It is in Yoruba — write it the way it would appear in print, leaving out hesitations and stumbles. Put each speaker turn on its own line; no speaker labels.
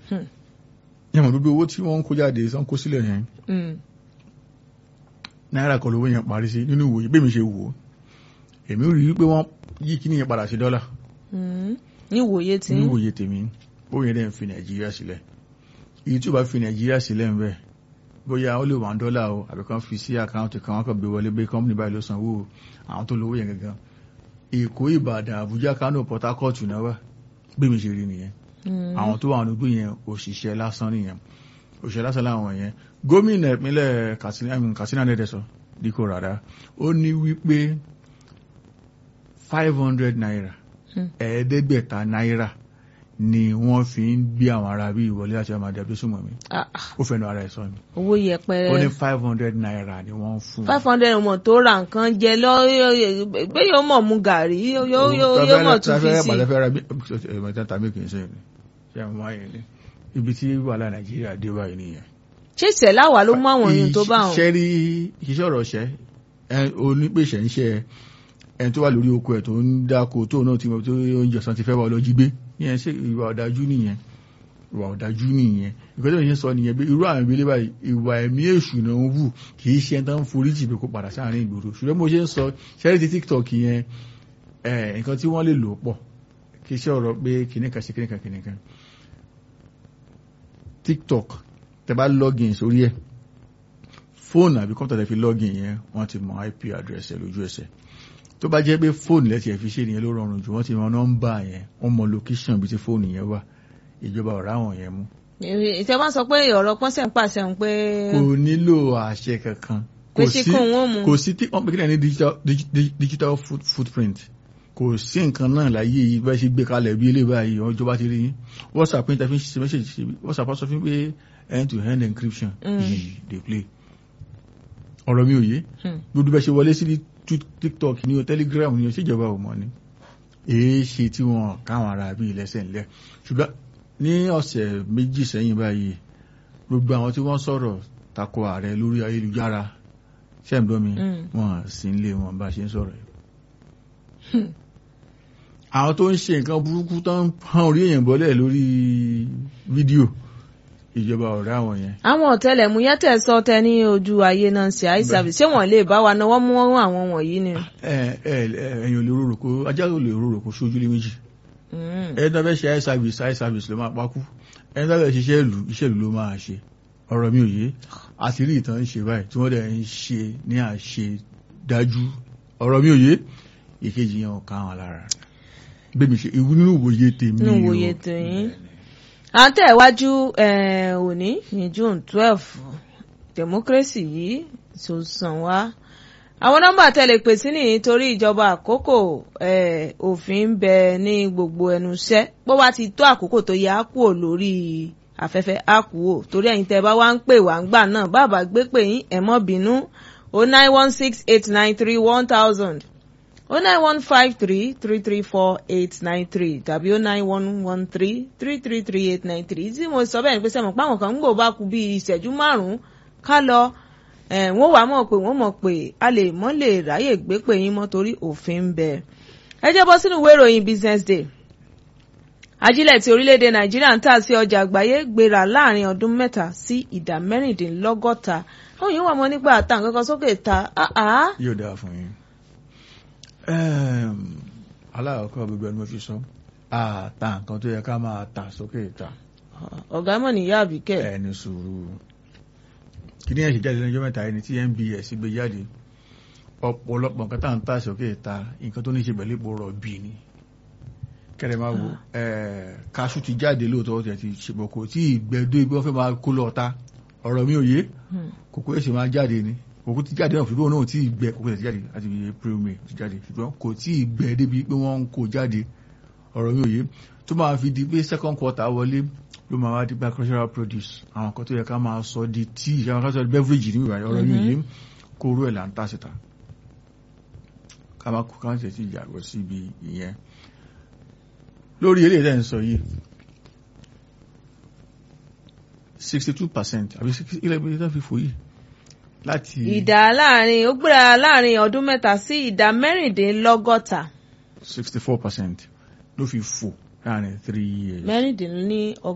yàmọ̀ gbogbo owó tí wọ́n ń kó jáde sọ́n kó sílẹ̀ yẹn náírà kan lówó yẹn parí sí nínú ìwòye bí mi ṣe wò ó èmi rí i pé wọ́n yí kíní yẹn padà sí dọ́là
ní ìwòye
tèmi ó yẹn dẹ̀ ń fi Nàìjíríà sílẹ̀ èyí tí ó bá fi Nàìjíríà sílẹ̀ ń bẹ̀ bóyá ó lè $1 o àbí kan fi sí àkáǹtì kan wọ́n kàn gbé wọlé pé kọ́mpìnì báyìí ló sanwó àwọn tó lówó yẹn gangan Èkó Ìbàdàn Àbújá Kánò Port Harcourt náà wà bí mi ṣe rí nìyẹn àwọn tó wà nígbó yẹn òṣìṣẹ́ lásán nìyẹn òṣìṣẹ́ lásán láwọn yẹn gómìnà ìpínlẹ̀ Katsina nẹ́dẹ̀sọ Dikko Rada ó ní wípé 500 naira ẹ̀ẹ́dẹ́gbẹ̀ta náírà ni wọ́n fi ń gbé àwọn ará bí ìwọlé àti ọmọ àdàbí súnmọ́ mi ó fẹ́nu ara ẹ̀ sọ ni
owó yẹpẹrẹ
ó ní 500 naira ni wọ́n fún
500 mọ̀ tó ra nǹkan jẹ lọ gbé yóò mọ̀ mu gàrí yóò mọ̀ tún fi sí.
ibi tí wàhálà Nàìjíríà dé báyìí nìyẹn.
ṣé ìṣẹ̀láwà ló mú àwọn èèyàn tó bá wọn.
ṣe rí iṣẹ́ ọ̀rọ̀ ṣẹ́ onípèsè ń ṣe ẹni tó wà lórí oko ẹ̀ tó ń dáko tó náà tí oúnjẹ ọ̀sán ti fẹ́ wà lọ jí gbé yẹn ṣe ìwà ọ̀dájú nìyẹn ìkọ́ tó ń sọ nìyẹn pé irú àwọn ìbílẹ̀ báyìí ìwà ẹ̀mí èṣù náà ń wù kì í ṣe ẹni tó ń forí jì pé kó padà sáàrin ìgboro ṣùgbọ́n mo ṣe ń sọ ṣẹ́rí ti TikTok yẹn nǹkan tí wọ́n lè lò pọ̀ kì í ṣe ọ̀rọ̀ pé kìnìkan ṣe kìnìkan TikTok tẹ bá login sórí ẹ̀ fóònù àbí kọ́ńtà tẹ fi login yẹn wọ́n ti mọ IP address ẹ̀ lójú ẹsẹ̀ tó bá jẹ́ pé fóònù lẹ́tì ẹ̀ fi ṣe nìyẹn ló rọrùn jù wọ́n ti mọ nọ́mbà yẹn wọ́n mọ location bí tí fóònù yẹn wà ìjọba ọ̀rá àwọn yẹn mú.
ìjọba sọ pé ọ̀rọ̀ pọ́nsẹ̀ ń pàṣẹ ń pé.
kò nílò àṣẹ kankan kò sí tí wọ́n pè kí ní digital footprint kò sí nǹkan náà láyé yìí bá ṣe gbé kalẹ̀ bí ilé báyìí ọjọ́ bá ti rí yín WhatsApp ní tàbí ṣe message WhatsApp sọ fún pé end-to-end encryption yìí dey play ọ̀rọ̀ mi ò yé gbogbo bá ṣe wọlé sí TikTok ní o Telegram ní o ṣèjọba ò mọ̀ ni èé ṣe tí wọ́n káwọn ará bí lẹ́sẹ̀ ńlẹ̀ ṣùgbọ́n ní ọ̀sẹ̀ méjì sẹ́yìn báyìí gbogbo àwọn tí wọ́n sọ̀rọ̀ tako ààrẹ lórí ayélujára ṣẹ́ǹdọ́mi wọn sì ń lé wọn bá ṣe ń sọ̀rọ̀ yìí àwọn tó ń ṣe nǹkan burúkú tó ń pọ́n orí èèyàn bọ́lẹ̀ lórí fídíò ìjọba ọ̀rẹ́ àwọn yẹn.
àwọn ọ̀tẹlẹ̀múyẹ́ tẹ̀ sọ tẹ ní ojú ayé náà ṣe àìsàbí ṣé wọ́n lè bá wa náwó mú àwọn wọ̀nyí ni.
ẹ̀yin ò lè rorò kó ajá ò lè rorò kó sójú lé méjì. ẹni tó fẹ́ ṣe àìsàbí ló máa pákú ẹni tó fẹ́ ṣiṣẹ́ ìlú ló máa ṣe ọ̀rọ̀ mi ò yé àti rí ìtàn ń ṣe báyìí tí wọ́n dẹ̀ ń ṣe ní àṣe dájú ọ̀rọ̀ mi ò yé ìkejì yẹn ò ká wọn lára bẹ́ẹ̀ mi ṣe ìwú nínú ìwòye tèmi.
nínú ìwòye tèmi à ń tẹ̀wájú òní ní June 12 democracy yìí tó sàn wá àwọn nọ́mbà tẹ́lẹ̀ pè sí nìyí torí ìjọba àkókò òfin ń bẹ ní gbogbo ẹnu iṣẹ́ bó bá ti tó àkókò tó yẹ á kúrò lórí afẹ́fẹ́ á kúrò torí ẹ̀yin tẹ́ bá wá ń pè wá ń gbà náà bàbá gbé pè yín ẹ má bínú 09168931000 09153334893 tàbí 09113333893 tí mo sọ bẹ́ẹ̀ ni pé sẹ́mọ̀ páwọn kan ń gbò bá kú bí ìṣẹ́jú márùn-ún ká lọ wọ́n wà mọ̀ pé wọ́n mọ̀ pé a lè mọ́ lè ráyè gbé pé yín mọ́ torí òfin ń bẹ. ẹ jẹ́ bọ́ sínú ìwé ìròyìn Business Day. ajílẹ̀ tí orílẹ̀-èdè Nàìjíríà ń tà sí ọjà àgbáyé gbéra láàrin ọdún 3 sí ìdá 16. àwọn yìí wà mọ́ nígbà àtàǹkan kan sókè ta.
yóò dáa fún yín. aláàkọ́ gbogbo ẹni mo fi sọ àtà nǹkan tó yẹ ká máa tà sókè ìta.
ọ̀gá mọ̀ níyà àbíkẹ́.
ẹni sùúrù kí ní ẹ̀ṣẹ̀ jáde lọ́jọ́ mẹ́ta ẹni tí NBS gbé jáde ọ̀pọ̀lọpọ̀ nǹkan tá à ń tà sókè ìta nǹkan tó ní ṣe pẹ̀lú epo rọ̀bì ni kẹrẹ máa wo kaṣú ti jáde lóòótọ́ tẹ̀ ti ṣèpọ̀ kò tí ì gbẹdó ibi wọ́n fẹ́ máa kó lọ́ọ̀ta ọ̀rọ̀ mi ò yé kòkó ẹ̀ṣẹ̀ máa jáde ni kòkó ti jáde náà ṣùgbọ́n náà tí ì gbẹ kòkó ti jáde láti fi April May ti jáde ṣùgbọ́n kò tí ì gbẹ débi pé wọ́n ń kó jáde ọ̀rọ̀ mi ò yé tó máa fi di pé second quarter wọlé ló máa wá di gba agricultural produce àwọn kan tó yẹ ká máa sọ di tea àwọn kan sọ di beverage ní ìwà ọ̀rọ̀ mi ò yé kóró ẹ̀ là ń tà síta ká má kó káńtẹ̀ tí ìyàgò síbi ìyẹn lórí eré ìdẹ́ ń sọ yìí 62% àbí ilẹ̀ ìbílẹ̀ tó fi fò yìí láti
ìdá láàrin ó gbéra láàrin ọdún 3 sí ìdá 16.
64% ló fi fò láàrin 3 years.
16